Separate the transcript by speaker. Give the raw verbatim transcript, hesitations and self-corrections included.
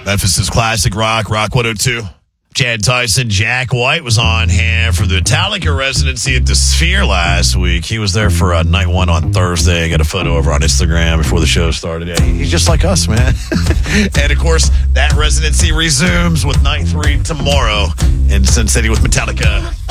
Speaker 1: Memphis' classic rock, Rock one oh two. Chad Tyson, Jack White was on hand for the Metallica residency at the Sphere last week. He was there for uh, night one on Thursday. I got a photo over on Instagram before the show started. Yeah, he's just like us, man. And, of course, that residency resumes with night three tomorrow in Sin City with Metallica.